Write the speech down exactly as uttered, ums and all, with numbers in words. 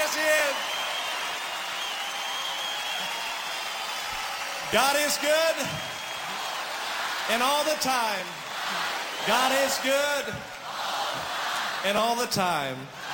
Gracias. God is good, and all the time. God is good, and all the time.